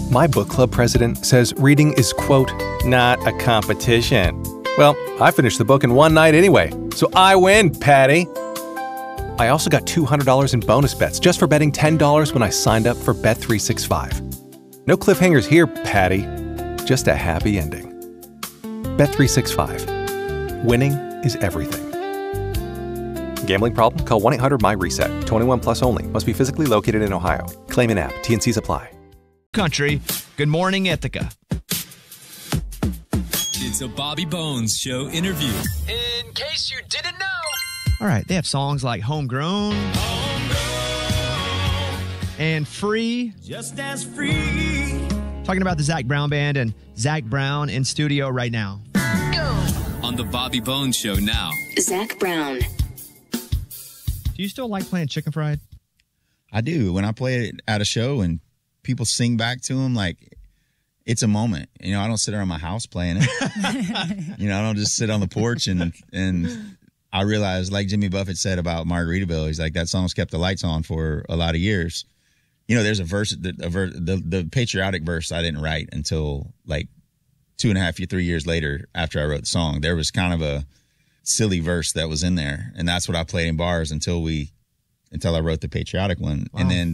My book club president says reading is, quote, not a competition. Well, I finished the book in one night anyway, so I win, Patty. I also got $200 in bonus bets just for betting $10 when I signed up for Bet365. No cliffhangers here, Patty. Just a happy ending. Bet365. Winning is everything. Gambling problem? Call 1-800-MY-RESET. 21 plus only. Must be physically located in Ohio. Claim in app. T&Cs apply. Country. Good morning, Ithaca. It's a Bobby Bones Show interview. In case you didn't know. All right, they have songs like Homegrown, and Free. Just as free. Talking about the Zac Brown Band and Zac Brown in studio right now. On the Bobby Bones Show now. Zac Brown. Do you still like playing Chicken Fried? I do. When I play it at a show and people sing back to them, like, it's a moment. You know, I don't sit around my house playing it. You know, I don't just sit on the porch and I realized, like Jimmy Buffett said about Margaritaville, he's like, that song's kept the lights on for a lot of years. You know, there's a verse, the patriotic verse I didn't write until like 2.5 3 years later after I wrote the song. There was kind of a silly verse that was in there, and that's what I played in bars until I wrote the patriotic one. Wow. And then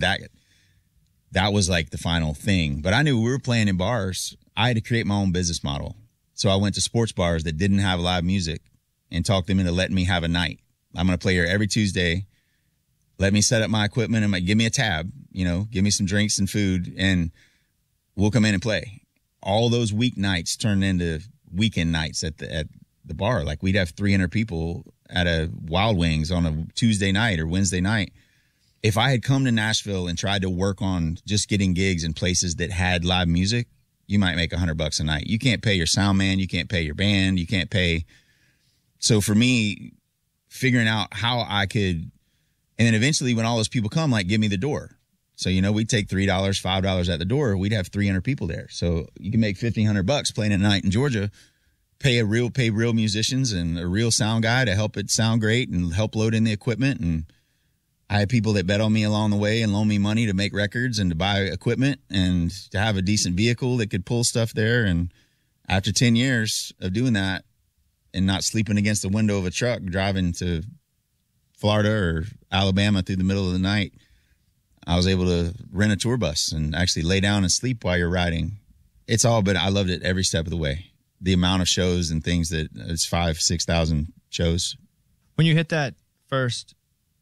that was like the final thing. But I knew we were playing in bars. I had to create my own business model. So I went to sports bars that didn't have live music and talked them into letting me have a night. I'm going to play here every Tuesday. Let me set up my equipment and give me a tab, you know, give me some drinks and food, and we'll come in and play. All those weeknights turned into weekend nights at the bar. Like, we'd have 300 people at a Wild Wings on a Tuesday night or Wednesday night. If I had come to Nashville and tried to work on just getting gigs in places that had live music, you might make $100 a night. You can't pay your sound man. You can't pay your band. You can't pay. So for me, figuring out how I could, and then eventually when all those people come, like, give me the door. So, you know, we'd take $3, $5 at the door. We'd have 300 people there. So you can make $1,500 playing at night in Georgia, pay real musicians and a real sound guy to help it sound great and help load in the equipment. And I had people that bet on me along the way and loan me money to make records and to buy equipment and to have a decent vehicle that could pull stuff there. And after 10 years of doing that and not sleeping against the window of a truck driving to Florida or Alabama through the middle of the night, I was able to rent a tour bus and actually lay down and sleep while you're riding. It's all, but I loved it every step of the way. The amount of shows and things that it's 5,000-6,000 shows. When you hit that first,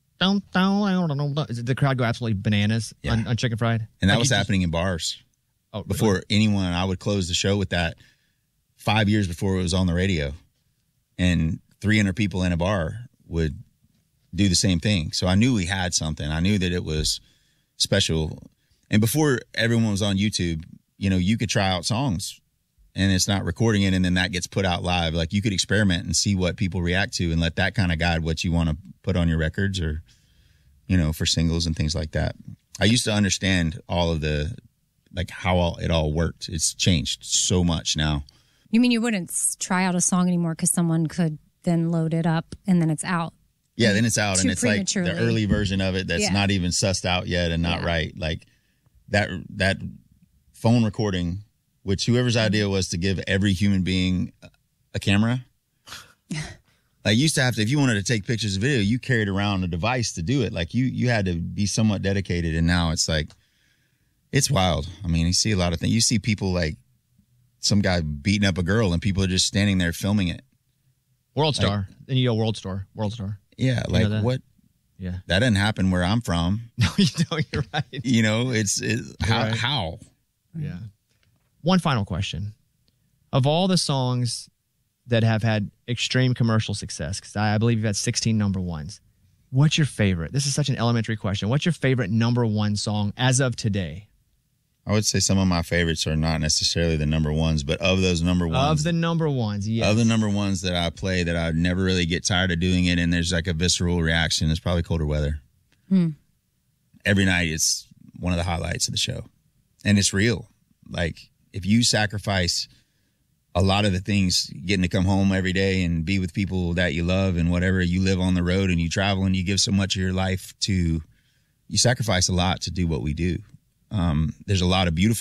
the crowd go absolutely bananas on Chicken Fried? And that was happening in bars. Oh, before really? anyone, I would close the show with that 5 years before it was on the radio. And 300 people in a bar would do the same thing. So I knew we had something. I knew that it was special. And before everyone was on YouTube, you know, you could try out songs and it's not recording it and then that gets put out live. Like, you could experiment and see what people react to and let that kind of guide what you want to put on your records or, you know, for singles and things like that. I used to understand all of the, like, how it all worked. It's changed so much now. You mean you wouldn't try out a song anymore because someone could then load it up and then it's out? Yeah, then it's out and it's like the early version of it that's not even sussed out yet and not right. Like that phone recording, which whoever's idea was to give every human being a camera. Like, you used to have to, if you wanted to take pictures of video, you carried around a device to do it. Like, you had to be somewhat dedicated. And now it's like, it's wild. I mean, you see a lot of things. You see people, like some guy beating up a girl and people are just standing there filming it. World Star. Then you go World Star. Yeah, like, what? Yeah. That doesn't happen where I'm from. No, you're right. You know, it's right. How? Yeah. One final question. Of all the songs that have had extreme commercial success, because I believe you've had 16 number ones, what's your favorite? This is such an elementary question. What's your favorite number one song as of today? I would say some of my favorites are not necessarily the number ones, but of those number ones. Of the number ones, yes. Of the number ones that I play that I never really get tired of doing it and there's like a visceral reaction, it's probably Colder Weather. Every night it's one of the highlights of the show. And it's real. Like, if you sacrifice a lot of the things, getting to come home every day and be with people that you love and whatever, you live on the road and you travel and you give so much of your life to, you sacrifice a lot to do what we do. There's a lot of beautiful